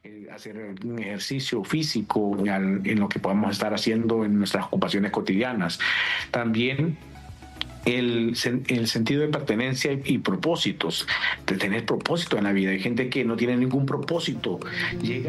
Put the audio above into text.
hacer un ejercicio físico en lo que podamos estar haciendo en nuestras ocupaciones cotidianas. También el sentido de pertenencia y propósitos, de tener propósito en la vida. Hay gente que no tiene ningún propósito, llega